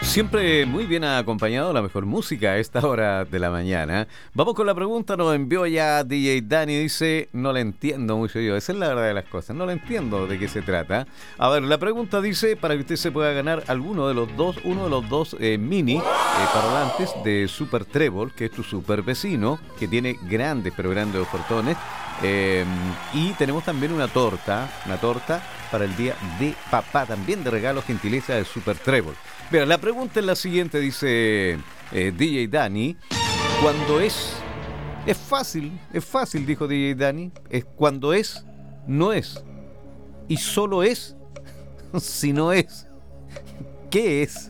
Siempre muy bien acompañado, la mejor música a esta hora de la mañana. Vamos con la pregunta, nos envió ya DJ Dani, dice, no la entiendo mucho yo, esa es la verdad de las cosas, no la entiendo de qué se trata. A ver, la pregunta dice, para que usted se pueda ganar uno de los dos mini parlantes de Super Trébol, que es tu super vecino, que tiene grandes, pero grandes ofertones. Y tenemos también una torta para el día de papá, también de regalos, gentileza de Super Trébol. Mira, la pregunta es la siguiente, dice DJ Dani. Cuando es fácil, dijo DJ Dani. Es cuando es, no es. Y solo es, si no es. ¿Qué es?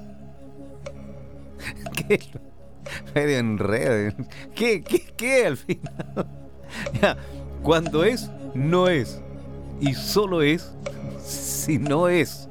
¿Qué es? Medio enredo. ¿Qué al final? Ya, cuando es, no es. Y solo es, si no es.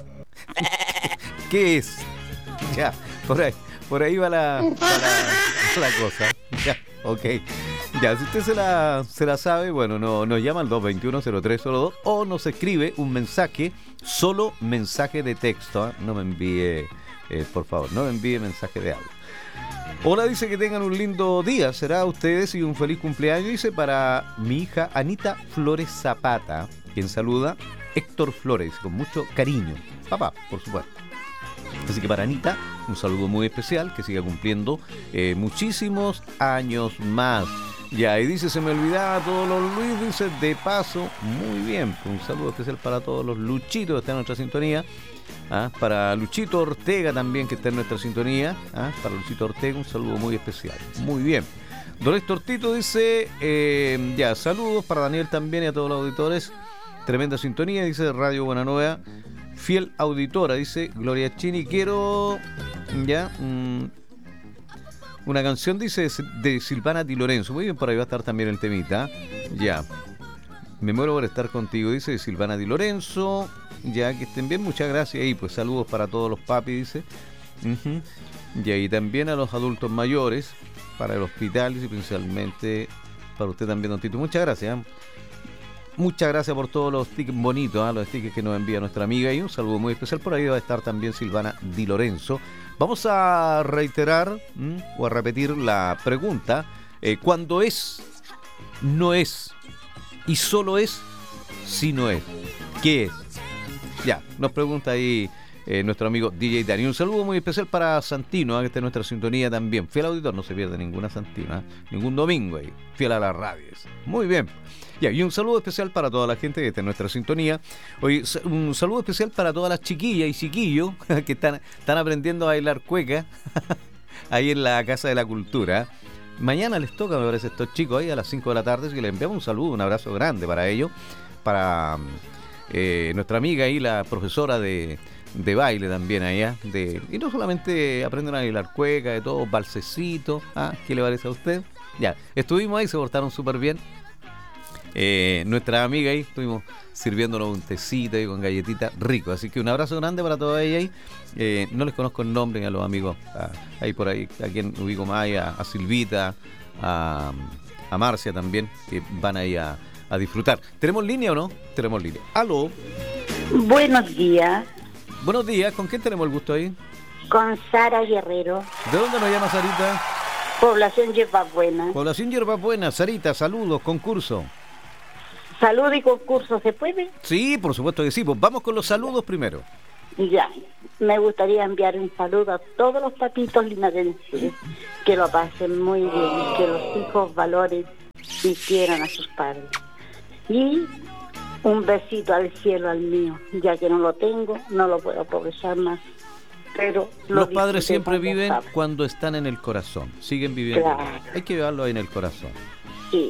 ¿Qué es? Ya, por ahí va la cosa. Ya, ok. Ya, si usted se la sabe, bueno, nos llama al 221-0302 o nos escribe un mensaje, solo mensaje de texto, ¿eh? No me envíe, por favor, no me envíe mensaje de audio. Hola, dice que tengan un lindo día, será a ustedes y un feliz cumpleaños, dice, para mi hija Anita Flores Zapata, quien saluda Héctor Flores, con mucho cariño. Papá, por supuesto. Así que para Anita, un saludo muy especial, que siga cumpliendo muchísimos años más. Ya, y dice, se me olvidaba todos los Luis, dice, de paso, muy bien. Un saludo especial para todos los Luchitos que están en nuestra sintonía. Para Luchito Ortega también, que está en nuestra sintonía. Para Luchito Ortega, un saludo muy especial. Muy bien. Don Héctor Tito dice, ya, saludos para Daniel también y a todos los auditores. Tremenda sintonía, dice Radio Buena Nueva. Fiel auditora, dice Gloria Chini. Quiero ya una canción, dice, de Silvana Di Lorenzo. Muy bien, por ahí va a estar también el temita. Ya, me muero por estar contigo, dice Silvana Di Lorenzo. Ya, que estén bien, muchas gracias. Y pues saludos para todos los papis, dice. Ya, y también a los adultos mayores, para el hospital, y principalmente para usted también, don Tito. Muchas gracias. Muchas gracias por todos los stickers bonitos, los stickers que nos envía nuestra amiga, y un saludo muy especial. Por ahí va a estar también Silvana Di Lorenzo. Vamos a reiterar o a repetir la pregunta. Cuando es, no es. Y solo es, si no es. ¿Qué es? Ya, nos pregunta ahí nuestro amigo DJ Dani. Un saludo muy especial para Santino, que está en nuestra sintonía también. Fiel auditor, no se pierde ninguna Santino, ningún domingo ahí. Fiel a las radios. Muy bien. Ya, y un saludo especial para toda la gente que está en nuestra sintonía. Hoy un saludo especial para todas las chiquillas y chiquillos que están aprendiendo a bailar cueca ahí en la Casa de la Cultura. Mañana les toca, me parece, a estos chicos ahí a las 5 de la tarde, así que les enviamos un saludo, un abrazo grande para ellos, para nuestra amiga ahí, la profesora de baile también allá, y no solamente aprenden a bailar cueca, de todo, balsecito. ¿Qué le parece a usted? Ya, estuvimos ahí, se portaron súper bien. Nuestra amiga ahí, estuvimos sirviéndonos un tecito y con galletitas rico, así que un abrazo grande para todos ellos ahí. No les conozco el nombre ni a los amigos ahí por ahí, a quien ubico más, a Silvita, a Marcia también, que van ahí a disfrutar. ¿Tenemos línea o no? Tenemos línea. ¿Aló? Buenos días. Buenos días, ¿con quién tenemos el gusto ahí? Con Sara Guerrero. ¿De dónde nos llama Sarita? Población Hierbabuena. Población Hierbabuena. Sarita, saludos, concurso. Salud y concurso, ¿se puede? Sí, por supuesto que sí. Pues vamos con los saludos primero. Ya, me gustaría enviar un saludo a todos los papitos linarenses, que lo pasen muy bien, que los hijos valoren y quieran a sus padres. Y un besito al cielo, al mío, ya que no lo tengo, no lo puedo aprovechar más. Pero los padres siempre viven cuando están en el corazón, siguen viviendo. Claro. Hay que llevarlo ahí en el corazón. Sí.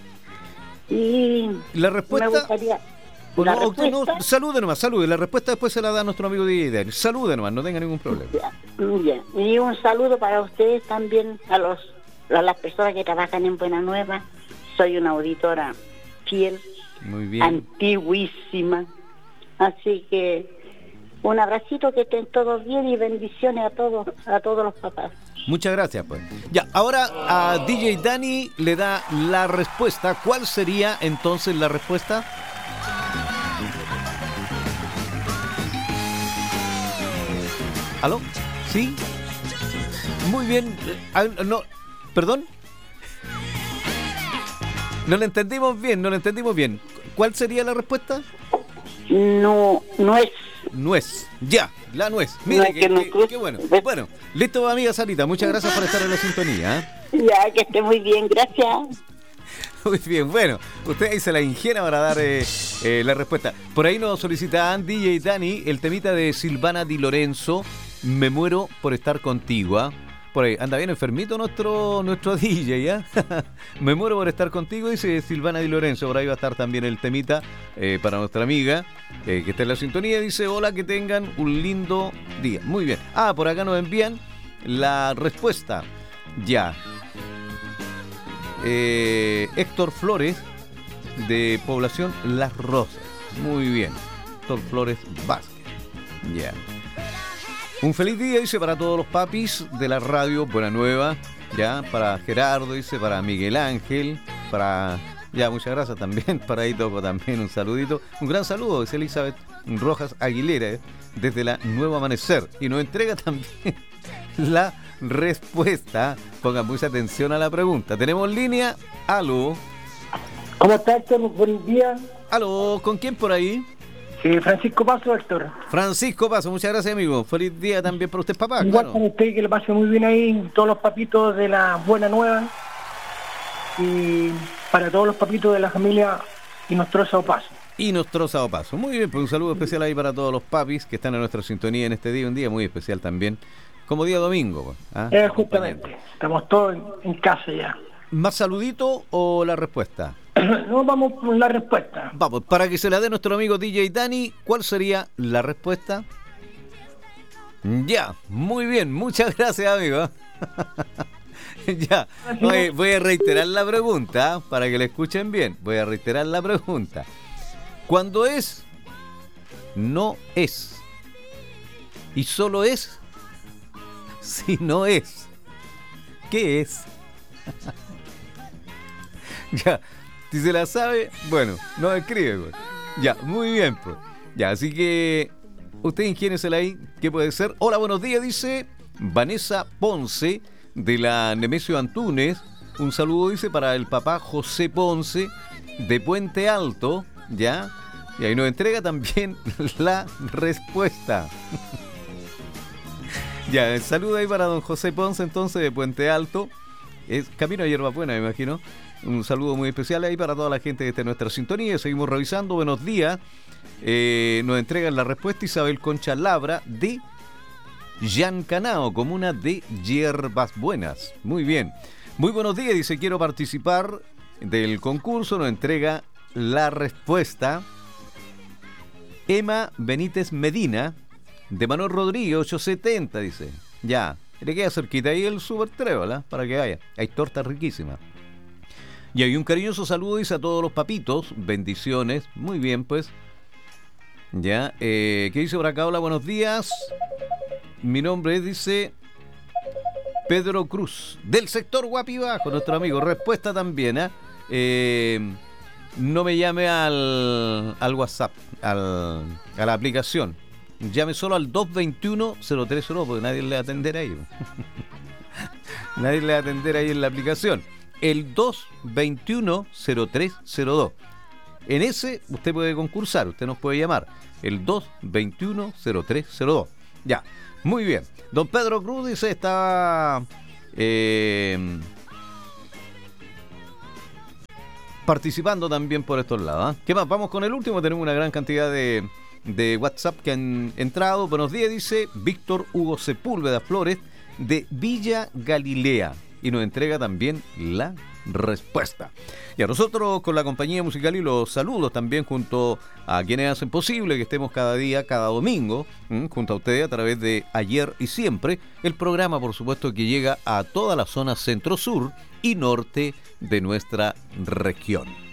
Y la respuesta, me gustaría, no, salude nomás, salude. La respuesta después se la da a nuestro amigo DJ Dani. Salude nomás, no tenga ningún problema. Ya. Y un saludo para ustedes también, a las personas que trabajan en Buena Nueva. Soy una auditora fiel, muy bien, antiguísima. Así que un abracito, que estén todos bien y bendiciones a todos los papás. Muchas gracias, pues. Ya, ahora a DJ Dani le da la respuesta. ¿Cuál sería entonces la respuesta? ¿Aló? ¿Sí? Muy bien. No, ¿perdón? No lo entendimos bien. ¿Cuál sería la respuesta? No, nuez. Nuez. Ya, la nuez. Mire, qué bueno. Bueno, listo, amiga Sarita. Muchas gracias por estar en la sintonía. Ya, que esté muy bien, gracias. Muy bien, bueno, usted ahí se la ingenia para dar la respuesta. Por ahí nos solicitaban DJ y Dani el temita de Silvana Di Lorenzo, Me muero por estar contigo, ¿ah? Por ahí, anda bien enfermito nuestro DJ, ¿ya? Me muero por estar contigo, dice Silvana Di Lorenzo. Por ahí va a estar también el temita para nuestra amiga que está en la sintonía. Dice, hola, que tengan un lindo día. Muy bien. Por acá nos envían la respuesta. Ya. Héctor Flores, de población Las Rosas. Muy bien. Héctor Flores Vázquez. Ya. Un feliz día, dice, para todos los papis de la radio Buena Nueva, ya, para Gerardo, dice, para Miguel Ángel, para, ya, muchas gracias también, para ahí toco también un saludito, un gran saludo, dice Elizabeth Rojas Aguilera, desde la Nuevo Amanecer, y nos entrega también la respuesta. Pongan mucha atención a la pregunta. Tenemos línea, aló. ¿Cómo está, Héctor? Buen día. Aló, ¿con quién por ahí? Francisco Paso, Héctor. Francisco Paso, muchas gracias, amigo. Feliz día también para usted, papá. Igual claro. para usted, que le pase muy bien ahí, todos los papitos de la Buena Nueva, y para todos los papitos de la familia Inostroza Opaso. Inostroza Opaso. Muy bien, pues un saludo especial ahí para todos los papis que están en nuestra sintonía en este día, un día muy especial también, como día domingo. Justamente, estamos todos en casa ya. ¿Más saludito o la respuesta? No, vamos con la respuesta. Vamos, para que se la dé nuestro amigo DJ Dani, ¿cuál sería la respuesta? Ya, muy bien, muchas gracias, amigo. Ya, voy a reiterar la pregunta, para que la escuchen bien. Voy a reiterar la pregunta. Cuando es, no es. Y solo es, si no es. ¿Qué es? Ya. Si se la sabe, bueno, no escribe, pues. Ya, muy bien, pues. Ya, así que usted ingéniesela ahí, ¿qué puede ser? Hola, buenos días, dice Vanessa Ponce, de la Nemesio Antunes. Un saludo, dice, para el papá José Ponce, de Puente Alto, ¿ya? Y ahí nos entrega también la respuesta. Ya, el saludo ahí para don José Ponce, entonces, de Puente Alto. Es camino a Hierbabuena, me imagino. Un saludo muy especial ahí para toda la gente que está en nuestra sintonía. Seguimos revisando. Buenos días. Nos entregan la respuesta Isabel Concha Labra, de Yancanao, comuna de Hierbas Buenas. Muy bien. Muy buenos días. Dice, quiero participar del concurso. Nos entrega la respuesta Emma Benítez Medina, de Manuel Rodríguez, 870, dice. Ya. Le queda cerquita ahí el Super Trébol, para que vaya. Hay tortas riquísimas. Y hay un cariñoso saludo, dice, a todos los papitos. Bendiciones. Muy bien, pues. Ya. ¿Qué dice por acá? Hola, buenos días. Mi nombre es, dice, Pedro Cruz, del sector Guapibajo, nuestro amigo. Respuesta también, no me llame al WhatsApp, a la aplicación. Llame solo al 221-0302, porque nadie le va a atender ahí. Nadie le va a atender ahí en la aplicación. El 221-0302. En ese usted puede concursar, usted nos puede llamar. El 221-0302. Ya, muy bien. Don Pedro Cruz dice, está participando también por estos lados. ¿Qué más? Vamos con el último. Tenemos una gran cantidad de WhatsApp que han entrado. Buenos días, dice Víctor Hugo Sepúlveda Flores, de Villa Galilea, y nos entrega también la respuesta. Y a nosotros, con la compañía musical y los saludos también, junto a quienes hacen posible que estemos cada día, cada domingo, junto a ustedes a través de Ayer y Siempre, el programa, por supuesto, que llega a toda la zona centro-sur y norte de nuestra región.